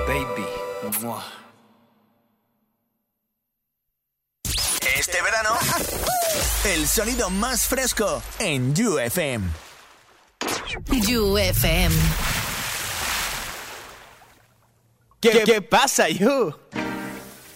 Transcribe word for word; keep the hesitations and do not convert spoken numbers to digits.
baby. Mua. Este verano, el sonido más fresco en You F M. You F M. ¿Qué, ¿Qué pasa, You?